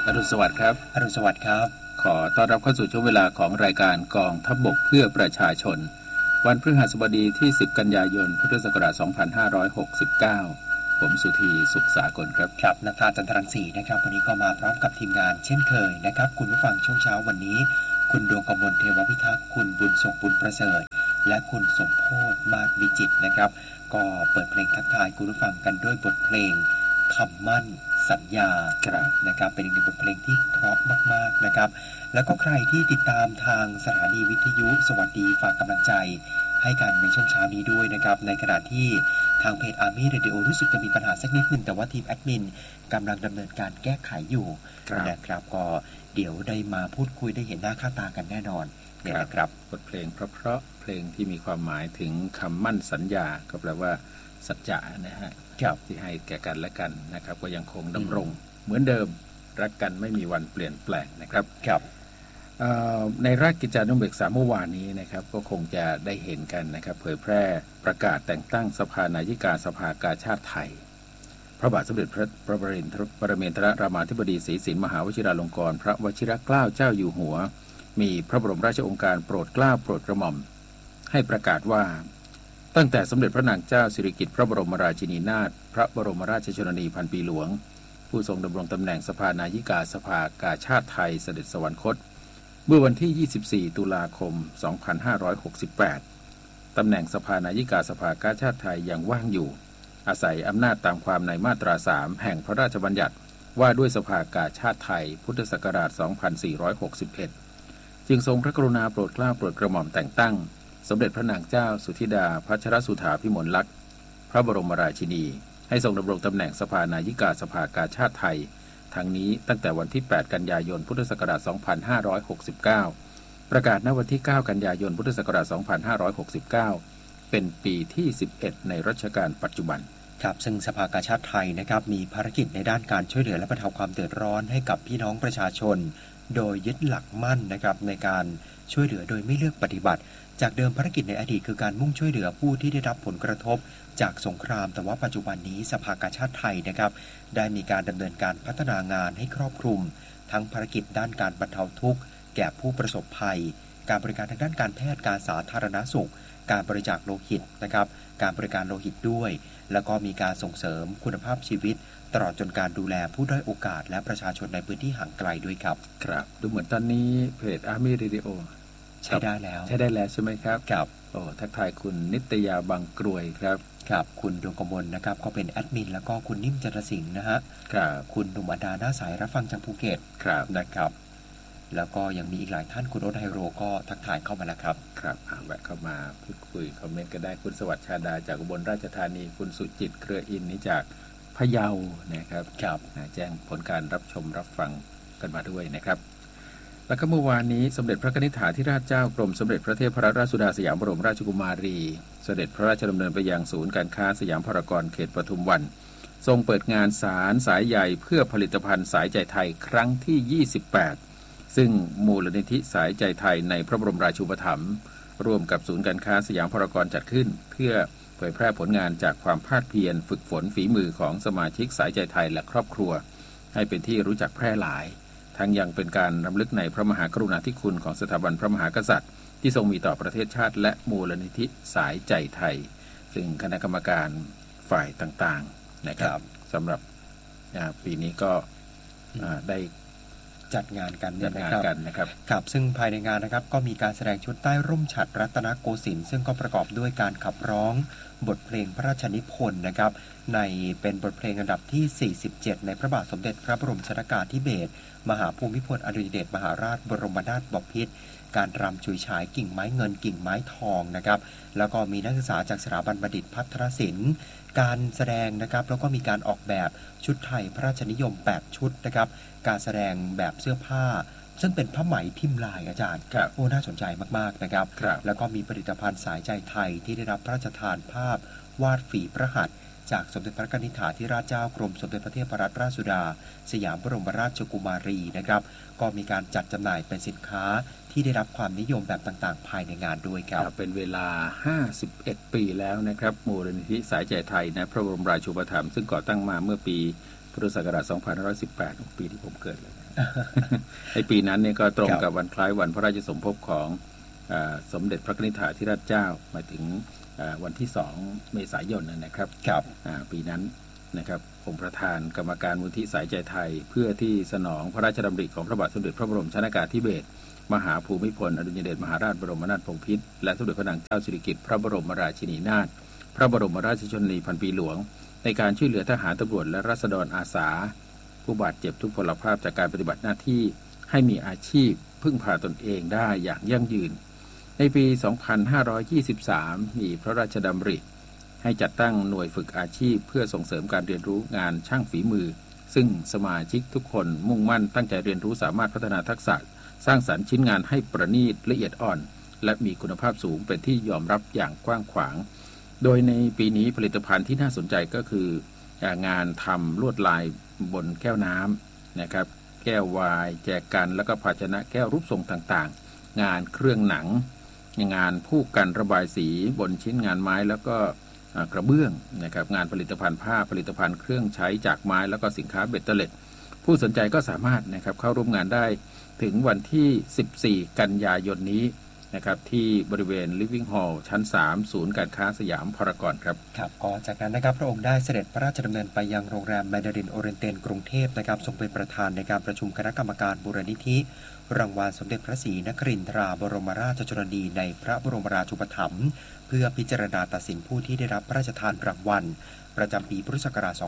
อรุณสวัสดิ์ครับอรุณสวัสดิ์ครับขอต้อนรับเข้าสู่ช่วงเวลาของรายการกองทัพบกเพื่อประชาชนวันพฤหัสบดีที่10กันยายนพุทธศักราช2569ผมสุธีสุขสากลครับครับณภาจันทรังสีนะครับวันนี้ก็มาพร้อมกับทีมงานเช่นเคยนะครับคุณผู้ฟังช่วงเช้าวันนี้คุณดวงกมลเทวพิทักษ์คุณบุญส่งบุญประเสริฐและคุณสมโพธิ์มาศวิจิตรนะครับก็เปิดเพลงทักทายคุณผู้ฟังกันด้วยบทเพลงคำมั่นสัญญานะครับเป็นอีกหนึ่งบทเพลงที่เพราะมากๆนะครับแล้วก็ใครที่ติดตามทางสถานีวิทยุสวัสดีฝากกำลังใจให้กันในช่วงเช้านี้ด้วยนะครับในขณะที่ทางเพจ Army Radio รู้สึกจะมีปัญหาสักนิดนึงแต่ว่าทีมแอดมินกำลังดำเนินการแก้ไขอยู่นะครับก็เดี๋ยวได้มาพูดคุยได้เห็นหน้าค่าตากันแน่นอนเนี่ยนะครับบทเพลงเพราะเพลงที่มีความหมายถึงคำมั่นสัญญาก็แปลว่าสัจจะนะฮะที่ให้แก่กันและกันนะครับก็ยังคงดำรงเหมือนเดิมรักกันไม่มีวันเปลี่ยนแปลงนะครับในราชกิจจานุเบกษาเมื่อวานนี้นะครับก็คงจะได้เห็นกันนะครับเผยแพร่ประกาศแต่งตั้งสภานายิกาสภากาชาดไทยพระบาทสมเด็จพระปรเมนทรรามาธิบดีศรีสินมหาวชิราลงกรณ์พระวชิรเกล้าเจ้าอยู่หัวมีพระบรมราชโองการโปรดเกล้าโปรดกระหม่อมให้ประกาศว่าตั้งแต่สมเด็จพระนางเจ้าสิริกิติ์พระบรมราชินีนาถพระบรมราชชนนีพันปีหลวงผู้ทรงดำรงตำแหน่งสภานายิกาสภากาชาดไทยเสด็จสวรรคตเมื่อวันที่24ตุลาคม2568ตำแหน่งสภานายิกาสภากาชาดไทยยังว่างอยู่อาศัยอำนาจตามความในมาตรา3แห่งพระราชบัญญัติว่าด้วยสภากาชาดไทยพุทธศักราช2461จึงทรงพระกรุณาโปรดเกล้าโปรดกระหม่อมแต่งตั้งสมเด็จพระนางเจ้าสุธิดาพัชรสุธาภิมลลักษณ์พระบรมราชินีให้ทรงดำรงตำแหน่งสภานายิกาสภากาชาดไทยทั้งนี้ตั้งแต่วันที่8กันยายนพุทธศักราช2569ประกาศณวันที่9กันยายนพุทธศักราช2569เป็นปีที่11ในรัชกาลปัจจุบันครับซึ่งสภากาชาดไทยนะครับมีภารกิจในด้านการช่วยเหลือและบรรเทาความเดือดร้อนให้กับพี่น้องประชาชนโดยยึดหลักมั่นนะครับในการช่วยเหลือโดยไม่เลือกปฏิบัติจากเดิมภารกิจในอดีตคือการมุ่งช่วยเหลือผู้ที่ได้รับผลกระทบจากสงครามแต่ว่าปัจจุบันนี้สภากาชาดไทยนะครับได้มีการดำเนินการพัฒนางานให้ครอบคลุมทั้งภารกิจด้านการบรรเทาทุกข์แก่ผู้ประสบภัยการบริการทางด้านการแพทย์การสาธารณสุขการบริจาคโลหิตนะครับการบริการโลหิตด้วยแล้วก็มีการส่งเสริมคุณภาพชีวิตตลอดจนการดูแลผู้ด้อยโอกาสและประชาชนในพื้นที่ห่างไกลด้วยครับครับดูเหมือนตอนนี้เพจ Army Radio ใช้ได้แล้วใช่ไหมครับครับโอ้ทักทายคุณนิตยาบางกรวยครับครับคุณดวงกมลนะครับก็เป็นแอดมินแล้วก็คุณนิ่มจันทสิงห์นะฮะครับคุณหนุ่มอดาหน้าสายรับฟังจากภูเก็ตครับนะครับแล้วก็ยังมีอีกหลายท่านคุณโอ๊ตไฮโรก็ทักทายเข้ามาแล้วครับครับแวะเข้ามาพูดคุยคอมเมนต์ก็ได้คุณสวัสดิ์ชาดาจากอุบลราชธานีคุณสุจิตเครืออินนี่จากพะเยานะครับแจ้งผลการรับชมรับฟังกันมาด้วยนะครับแล้วก็เมื่อวานนี้สมเด็จพระนิธิถาธิราชเจ้ากรมสมเด็จพระเทพรัตนราชสุดาสยามบรมราชกุมารีเสด็จพระราชดำเนินไปยังศูนย์การค้าสยามพารากอนเขตปทุมวันทรงเปิดงานสารสายใยเพื่อผลิตภัณฑ์สายใจไทยครั้งที่28ซึ่งมูลนิธิสายใจไทยในพระบรมราชูปถัมภ์ร่วมกับศูนย์การค้าสยามพารากอนจัดขึ้นเพื่อเผยแพร่ผลงานจากความภาคเพียรฝึกฝนฝีมือของสมาชิกสายใจไทยและครอบครัวให้เป็นที่รู้จักแพร่หลายทั้งยังเป็นการรำลึกในพระมหากรุณาธิคุณของสถาบันพระมหากษัตริย์ที่ทรงมีต่อประเทศชาติและมูลนิธิสายใจไทยซึ่งคณะกรรมการฝ่ายต่างๆนะครับสำหรับปีนี้ก็ได้จัดงานกันนะครับครับซึ่งภายในงานนะครับก็มีการแสดงชุดใต้ร่มฉัตรรัตนโกสินทร์ซึ่งก็ประกอบด้วยการขับร้องบทเพลงพระราชนิพนธ์นะครับในเป็นบทเพลงอันดับที่47ในพระบาทสมเด็จพระบรมชนกาธิเบศรมหาภูมิพลอดุลยเดชมหาราชบรมนาถบพิตรการรำฉุยฉายกิ่งไม้เงินกิ่งไม้ทองนะครับแล้วก็มีนักศึกษาจากสถาบันบัณฑิตพัทรศิลป์การแสดงนะครับแล้วก็มีการออกแบบชุดไทยพระราชนิยม8ชุดนะครับการแสดงแบบเสื้อผ้าซึ่งเป็นผ้าไหมพิมพ์ลายอาจารย์โอ้น่าสนใจมากๆนะครับแล้วก็มีผลิตภัณฑ์สายใจไทยที่ได้รับพระราชทานภาพวาดฝีพระหัตถ์จากสมเด็จพระนิธิถาธิราชเจ้ากรมสมเด็จพระเทพรัตนราชสุดาสยามบรมราชกุมารีนะครับก็มีการจัดจำหน่ายเป็นสินค้าที่ได้รับความนิยมแบบต่างๆภายในงานด้วยครับเป็นเวลา51ปีแล้วนะครับมูลนิธิสายใจไทยนะพระบรมราชูปถัมภ์ซึ่งก่อตั้งมาเมื่อปีพุทธศักราช 2518 ปีที่ผมเกิดเลย ในปีนั้นเนี่ยก็ตรงกับวันคล้ายวันพระราชสมภพของสมเด็จพระนิธิถาธิราชเจ้าหมายถึงวันที่2 เมษายนนะครับปีนั้นนะครับองค์ประธานกรรมการมูลที่สายใจไทยเพื่อที่สนองพระราชดำริของพระบาทสมเด็จพระบรมชนกาธิเบศรมหาภูมิพลอดุลยเดชมหาราชบรมนาถบพิตรและสมเด็จพระนางเจ้าสิริกิติ์พระบรมราชินีนาถพระบรมราชชนนีพันปีหลวงในการช่วยเหลือทหารตำรวจและราษฎรอาสาผู้บาดเจ็บทุกพลภาพจากการปฏิบัติหน้าที่ให้มีอาชีพพึ่งพาตนเองได้อย่างยั่งยืนในปี 2523 มีพระราชดำริให้จัดตั้งหน่วยฝึกอาชีพเพื่อส่งเสริมการเรียนรู้งานช่างฝีมือซึ่งสมาชิกทุกคนมุ่งมั่นตั้งใจเรียนรู้สามารถพัฒนาทักษะสร้างสรรค์ชิ้นงานให้ประณีตละเอียดอ่อนและมีคุณภาพสูงเป็นที่ยอมรับอย่างกว้างขวางโดยในปีนี้ผลิตภัณฑ์ที่น่าสนใจก็คืองานทำลวดลายบนแก้วน้ำนะครับแก้ววายแจกันแล้วก็ภาชนะแก้วรูปทรงต่างๆงานเครื่องหนังงานผู้กันระบายสีบนชิ้นงานไม้แล้วก็กระเบื้องนะครับงานผลิตภัณฑ์ผ้าผลิตภัณฑ์เครื่องใช้จากไม้แล้วก็สินค้าเบ็ดเตล็ดผู้สนใจก็สามารถนะครับเข้าร่วมงานได้ถึงวันที่ 14 กันยายนนี้นะครับที่บริเวณ Living Hall ชั้น 3 ศูนย์การค้าสยามพารากอนครับก็จากนั้นนะครับพระองค์ได้เสด็จพระราชดำเนินไปยังโรงแรมแมนดารินโอเรนเตนกรุงเทพนะครับทรงเป็นประธานในการประชุมคณะกรรมการมูลนิธิรางวัลสมเด็จพระศรีนครินทราบรมราชชนนีในพระบรมราชูปถัมภ์เพื่อพิจารณาตัดสินผู้ที่ได้รับพระราชทานรางวัลประจำปีพุทธศักราช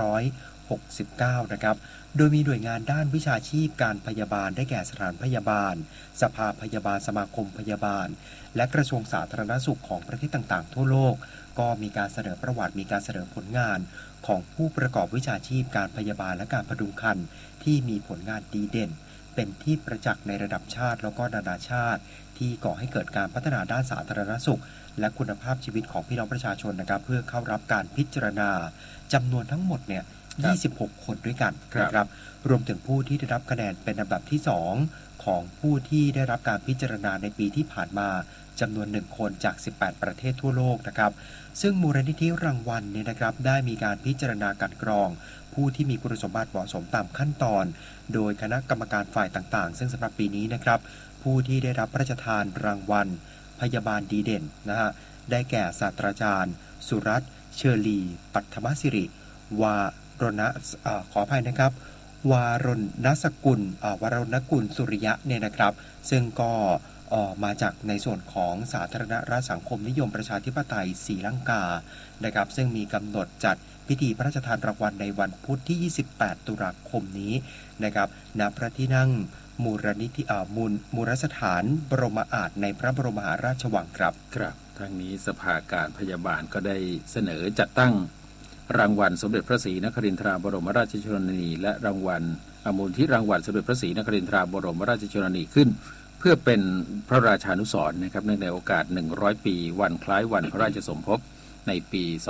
2569 นะครับโดยมีหน่วยงานด้านวิชาชีพการพยาบาลได้แก่สถานพยาบาลสภาพยาบาลสมาคมพยาบาลและกระทรวงสาธารณสุขของประเทศต่างๆทั่วโลกก็มีการเสนอประวัติมีการเสนอผลงานของผู้ประกอบวิชาชีพการพยาบาลและการพดุงครรภ์ที่มีผลงานดีเด่นเป็นที่ประจักษ์ในระดับชาติแล้วก็นานาชาติที่ก่อให้เกิดการพัฒนาด้านสาธารณสุขและคุณภาพชีวิตของพี่น้องประชาชนนะครับเพื่อเข้ารับการพิจารณาจำนวนทั้งหมดเนี่ย26 คนด้วยกันนะครับรวมถึงผู้ที่ได้รับคะแนนเป็นอันดับที่2ของผู้ที่ได้รับการพิจารณาในปีที่ผ่านมาจำนวน1คนจาก18ประเทศทั่วโลกนะครับซึ่งมูลนิธิรางวัลเนี่ยนะครับได้มีการพิจารณาการกรองผู้ที่มีคุณสมบัติเหมาะสมตามขั้นตอนโดยคณะกรรมการฝ่ายต่างๆซึ่งสำหรับปีนี้นะครับผู้ที่ได้รับพระราชทานรางวัลพยาบาลดีเด่นนะฮะได้แก่ศาสตราจารย์สุรัตน์เชอรีปัทมศิริวารณะขออภัยนะครับวารณสกุลวารณกุลสุริยะเนี่ยนะครับซึ่งก็มาจากในส่วนของสาธารณรัฐสังคมนิยมประชาธิปไตยศรีลังกานะครับซึ่งมีกำหนดจัดพิธีพระราชทานรางวัลในวันพุธที่ 28 ตุลาคมนี้นะครับณพระที่นั่งมูลนิธิมูลสถานบรมอาสน์ในพระบรมมหาราชวังครับทางนี้สภาการพยาบาลก็ได้เสนอจัดตั้งรางวัลสมเด็จพระศรีนครินทราบรมราชชนนีและรางวัลมูลที่รางวัลสมเด็จพระศรีนครินทราบรมราชชนนีขึ้นเพื่อเป็นพระราชานุสรณ์นะครับในโอกาส100 ปีวันคล้ายวันพระราชสมภพในปี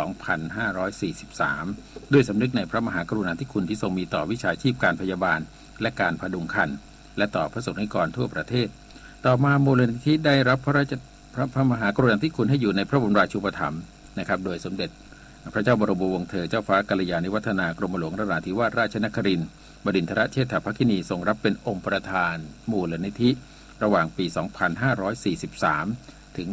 2543 ด้วยสำนึกในพระมหากรุณาธิคุณที่ทรงมีต่อวิชาชีพการพยาบาลและการพดุงครรภ์และต่อพระสงฆ์นิกรทั่วประเทศต่อมามูลนิธิได้รับพระมหากรุณาธิคุณให้อยู่ในพระบรมราชูปถัมภ์นะครับโดยสมเด็จพระเจ้าบรมวงศ์เธอเจ้าฟ้ากัลยาณิวัฒนากรมหลวงนราธิวาสราชนครินทร์บดินทรเชษฐภคินีทรงรับเป็นองค์ประธานมูลนิธิระหว่างปี 2543 ถึง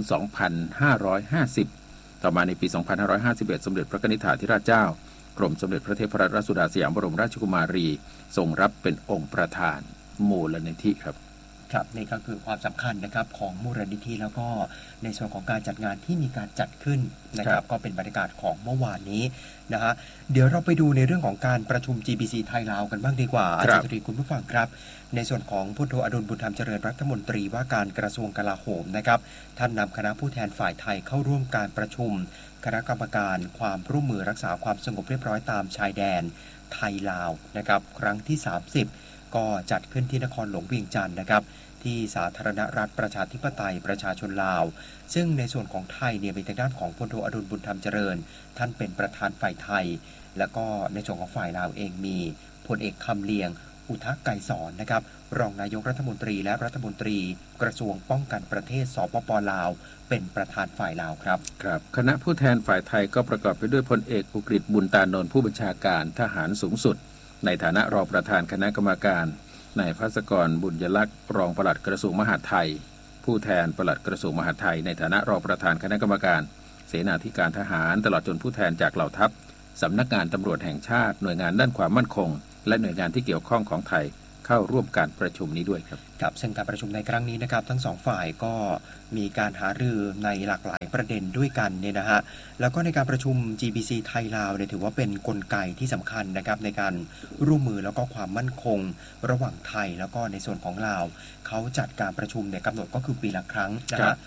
2550 ต่อมาในปี 2551 สมเด็จพระนิธิถาธิราชเจ้ากรมสมเด็จพระเทพรัตนราชสุดาสยามบรมราชกุมารีทรงรับเป็นองค์ประธานมูลนิธิครับนี่ก็คือความสำคัญนะครับของมูลนิธิแล้วก็ในส่วนของการจัดงานที่มีการจัดขึ้นนะครับก็เป็นบรรยากาศของเมื่อวานนี้นะฮะเดี๋ยวเราไปดูในเรื่องของการประชุม GBC ไทยลาวกันบ้างดีกว่าอาจารย์ตรีคุณผู้ฟังครับในส่วนของพลโทอดุลบุญธรรมเจริญรัฐมนตรีว่าการกระทรวงกลาโหมนะครับท่านนำคณะผู้แทนฝ่ายไทยเข้าร่วมการประชุมคณะกรรมการความร่วมมือรักษาความสงบเรียบร้อยตามชายแดนไทยลาวนะครับครั้งที่ 30 ก็จัดขึ้นที่นครหลวงเวียงจันทร์นะครับที่สาธารณรัฐประชาธิปไตยประชาชนลาวซึ่งในส่วนของไทยเนี่ยเป็นทางด้านของพลโทอดุลบุญธรรมเจริญท่านเป็นประธานฝ่ายไทยแล้วก็ในส่วนของฝ่ายลาวเองมีพลเอกคำเลียงอุทกไกรสอนนะครับรองนายกรัฐมนตรีและรัฐมนตรีกระทรวงป้องกันประเทศสปป.ลาวเป็นประธานฝ่ายลาวครับคณะผู้แทนฝ่ายไทยก็ประกอบไปด้วยพลเอกอุกฤษบุญตานนท์ผู้บัญชาการทหารสูงสุดในฐานะรองประธานคณะกรรมการนายภัสกรบุญยลักษณ์รองปลัดกระทรวงมหาดไทยผู้แทนปลัดกระทรวงมหาดไทยในฐานะรองประธานคณะกรรมการเสนาธิการทหารตลอดจนผู้แทนจากเหล่าทัพสำนักงานตำรวจแห่งชาติหน่วยงานด้านความมั่นคงและหน่วยงานที่เกี่ยวข้องของไทยเข้าร่วมการประชุมนี้ด้วยครับครับซึ่งการประชุมในครั้งนี้นะครับทั้งสองฝ่ายก็มีการหารือในหลากหลายประเด็นด้วยกันเนี่ยนะฮะแล้วก็ในการประชุม GBC ไทยลาวเนี่ยถือว่าเป็นกลไกที่สำคัญนะครับในการร่วมมือแล้วก็ความมั่นคงระหว่างไทยแล้วก็ในส่วนของลาวเขาจัดการประชุมเนี่ยกำหนดก็คือปีละครั้งนะฮะ